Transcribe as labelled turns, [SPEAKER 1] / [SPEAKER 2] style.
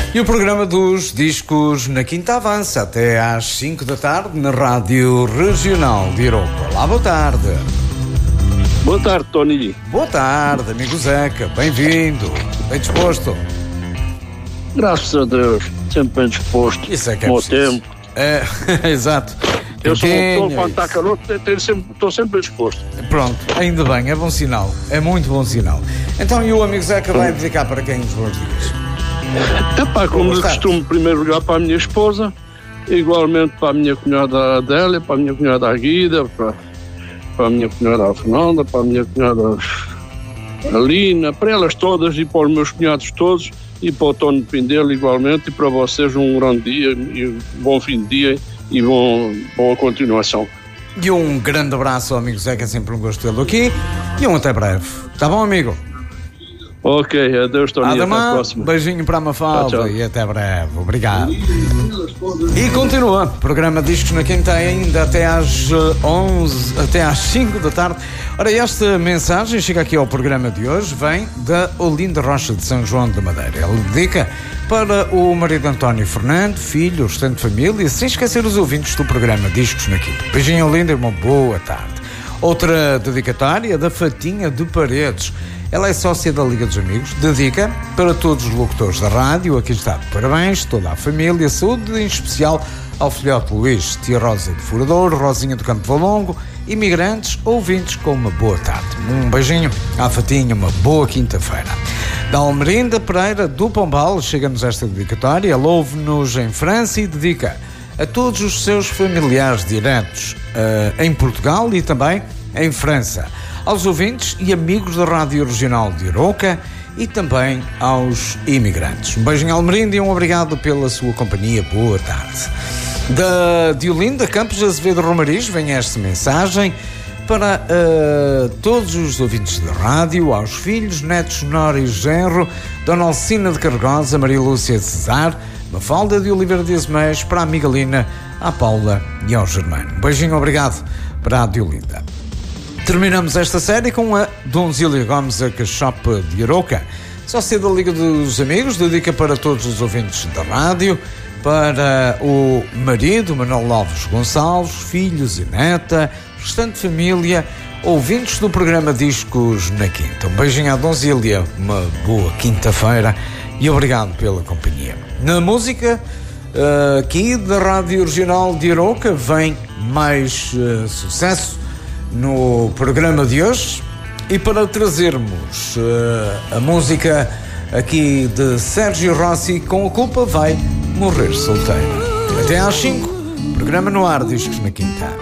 [SPEAKER 1] E o programa dos discos na quinta avança até às 5 da tarde na Rádio Regional de Iroca. Olá, boa tarde.
[SPEAKER 2] Boa tarde, Tony.
[SPEAKER 1] Boa tarde, amigo Zeca. Bem-vindo. Bem disposto?
[SPEAKER 2] Graças a Deus, sempre bem disposto.
[SPEAKER 1] Isso é que é
[SPEAKER 2] bom
[SPEAKER 1] preciso.
[SPEAKER 2] tempo.
[SPEAKER 1] É, exato.
[SPEAKER 2] Eu sou uma pessoa, quando está calor, estou sempre bem disposto.
[SPEAKER 1] Pronto, ainda bem, é bom sinal. É muito bom sinal. Então, e o amigo Zeca vai dedicar para quem os bons dias?
[SPEAKER 2] Epá, como de costume, em primeiro lugar para a minha esposa, igualmente para a minha cunhada Adélia, para a minha cunhada Guida, para a minha cunhada Fernanda, para a minha cunhada Alina, para elas todas e para os meus cunhados todos, e para o Tony Pindelo igualmente, e para vocês um grande dia, e um bom fim de dia e boa continuação.
[SPEAKER 1] E um grande abraço ao amigo Zeca, é sempre um gosto tê-lo aqui, e um até breve. Tá bom, amigo?
[SPEAKER 2] Ok, adeus, Tony, até a próxima.
[SPEAKER 1] Beijinho para a Mafalda,
[SPEAKER 2] tchau.
[SPEAKER 1] E até breve. Obrigado. E continua, programa Discos na Quinta ainda até às 11, até às 5 da tarde. Ora, esta mensagem chega aqui ao programa de hoje, vem da Olinda Rocha de São João da Madeira. Ele dedica para o marido António Fernando, filho, o restante família, sem esquecer os ouvintes do programa Discos na Quinta. Beijinho, Olinda, e uma boa tarde. Outra dedicatória da Fatinha de Paredes. Ela é sócia da Liga dos Amigos, dedica para todos os locutores da rádio, aqui está, parabéns, toda a família, saúde, em especial ao filhote Luís, tia Rosa de Furador, Rosinha do Campo Valongo, imigrantes, ouvintes com uma boa tarde. Um beijinho à Fatinha, uma boa quinta-feira. Da Almerinda Pereira do Pombal, chega-nos esta dedicatória, ela ouve-nos em França e dedica a todos os seus familiares diretos em Portugal e também em França, aos ouvintes e amigos da Rádio Regional de Iroca e também aos imigrantes. Um beijinho Almerinda e um obrigado pela sua companhia. Boa tarde. Da Diolinda Campos Azevedo Romariz vem esta mensagem para todos os ouvintes da rádio, aos filhos, netos, nora e genro, Dona Alcina de Carregosa, Maria Lúcia de Cesar, Mafalda de Oliveira de Azeméis, para a amiga Lina, à Paula e ao Germano. Um beijinho, obrigado para a Diolinda. Terminamos esta série com a Donzília Gomes, a Cachopa de Iroca. Sócia da Liga dos Amigos, dedica para todos os ouvintes da rádio, para o marido, Manuel Alves Gonçalves, filhos e neta, restante família, ouvintes do programa Discos na Quinta. Um beijinho à Donzília, uma boa quinta-feira e obrigado pela companhia. Na música, aqui da Rádio Regional de Iroca, vem mais sucesso no programa de hoje, e para trazermos a música aqui de Sérgio Rossi, com a culpa vai morrer solteiro. Até às 5, programa no ar, Discos na Quinta.